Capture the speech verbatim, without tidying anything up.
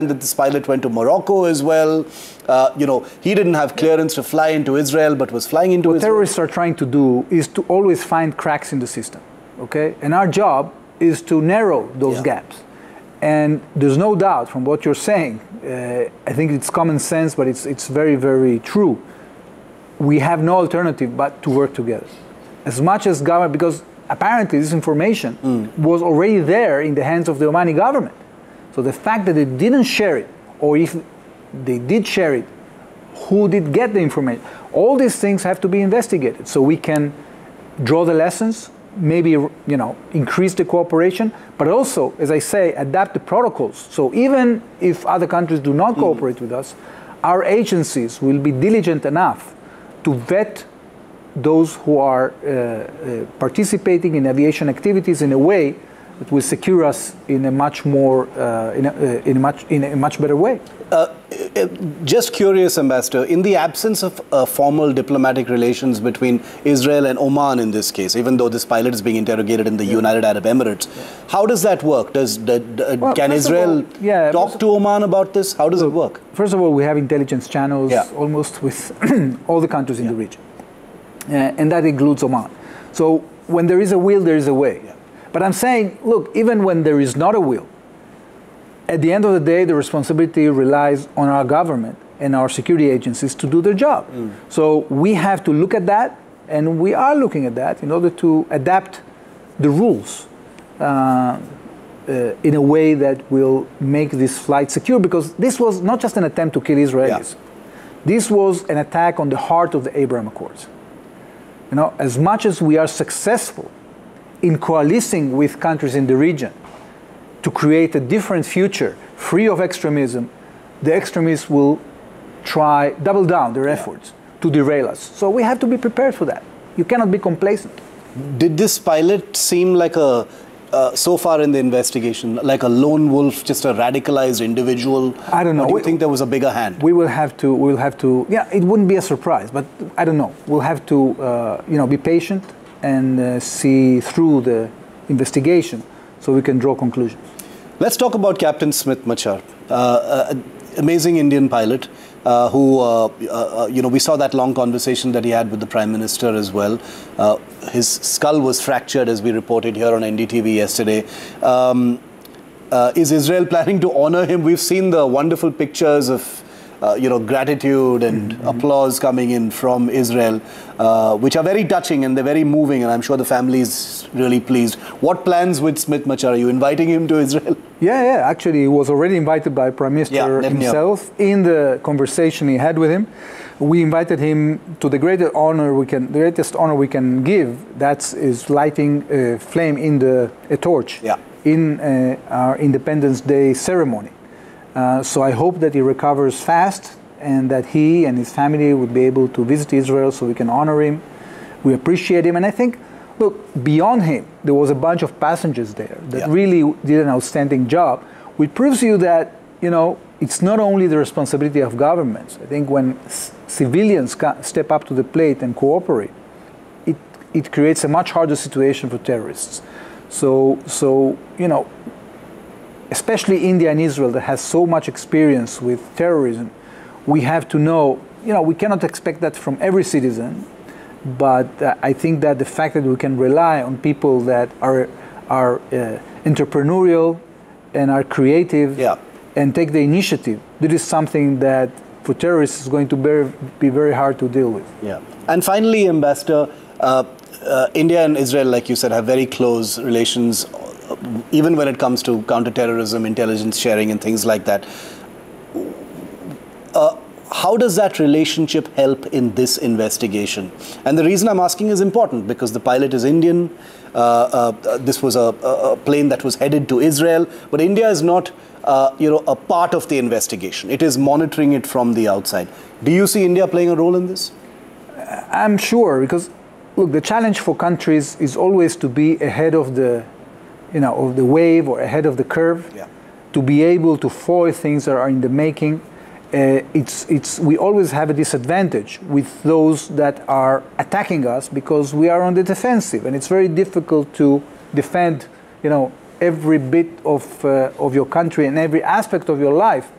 that this pilot went to Morocco as well. Uh, you know, he didn't have clearance to fly into Israel, but was flying into what Israel. What terrorists are trying to do is to always find cracks in the system, okay? And our job is to narrow those yeah. gaps. And there's no doubt from what you're saying, uh, I think it's common sense, but it's, it's very, very true. We have no alternative but to work together. As much as government, because apparently this information mm. was already there in the hands of the Omani government. So the fact that they didn't share it, or if they did share it, who did get the information? All these things have to be investigated so we can draw the lessons, maybe, you know, increase the cooperation, but also, as I say, adapt the protocols. So even if other countries do not cooperate mm. with us, our agencies will be diligent enough to vet those who are uh, uh, participating in aviation activities in a way that will secure us in a much more, uh, in, a, uh, in, a much, in a much better way. Uh, just curious, Ambassador, in the absence of uh, formal diplomatic relations between Israel and Oman in this case, even though this pilot is being interrogated in the yeah. United Arab Emirates, yeah. how does that work? Does, the, the, well, can Israel all, yeah, talk to Oman about this? How does so, it work? First of all, we have intelligence channels yeah. almost with all the countries in yeah. the region. Uh, and that includes Oman. So when there is a will, there is a way. Yeah. But I'm saying, look, even when there is not a will, at the end of the day, the responsibility relies on our government and our security agencies to do their job. Mm. So we have to look at that, and we are looking at that in order to adapt the rules uh, uh, in a way that will make this flight secure, because this was not just an attempt to kill Israelis. Yeah. This was an attack on the heart of the Abraham Accords. You know, as much as we are successful in coalescing with countries in the region to create a different future, free of extremism, the extremists will try, double down their efforts yeah. to derail us. So we have to be prepared for that. You cannot be complacent. Did this pilot seem like a, uh, so far in the investigation, like a lone wolf, just a radicalized individual? I don't know. Or do you we, think there was a bigger hand? We will have to, we will have to, yeah, it wouldn't be a surprise, but I don't know. We'll have to, uh, you know, be patient and uh, see through the investigation so we can draw conclusions. Let's talk about Captain Smith Machar, uh, uh, amazing Indian pilot uh, who, uh, uh, you know, we saw that long conversation that he had with the Prime Minister as well. Uh, his skull was fractured, as we reported here on N D T V yesterday. Um, uh, is Israel planning to honor him? We've seen the wonderful pictures of Uh, you know, gratitude and mm-hmm. applause coming in from Israel, uh, which are very touching and they're very moving, and I'm sure the family is really pleased. What plans with Smith Machar? Are you inviting him to Israel? Yeah, yeah. Actually, he was already invited by Prime Minister yeah, himself in the conversation he had with him. We invited him to the greatest honor we can, the greatest honor we can give. That is lighting a flame in the a torch yeah. in uh, our Independence Day ceremony. Uh, so I hope that he recovers fast and that he and his family would be able to visit Israel so we can honor him. We appreciate him. And I think, look, beyond him, there was a bunch of passengers there that yeah. really did an outstanding job, which proves to you that, you know, it's not only the responsibility of governments. I think when civilians step up to the plate and cooperate, it, it creates a much harder situation for terrorists. So, so you know, especially India and Israel that has so much experience with terrorism, we have to know, you know, we cannot expect that from every citizen, but uh, I think that the fact that we can rely on people that are, are uh, entrepreneurial and are creative yeah. and take the initiative, this is something that for terrorists is going to be, be very hard to deal with. Yeah. And finally, Ambassador, uh, uh, India and Israel, like you said, have very close relations, even when it comes to counterterrorism, intelligence sharing and things like that. Uh, how does that relationship help in this investigation? And the reason I'm asking is important because the pilot is Indian. Uh, uh, this was a, a plane that was headed to Israel, but India is not, uh, you know, a part of the investigation. It is monitoring it from the outside. Do you see India playing a role in this? I'm sure, because look, the challenge for countries is always to be ahead of the you know, of the wave or ahead of the curve, yeah. to be able to foil things that are in the making. Uh, it's, it's, we always have a disadvantage with those that are attacking us because we are on the defensive, and it's very difficult to defend, you know, every bit of, uh, of your country and every aspect of your life,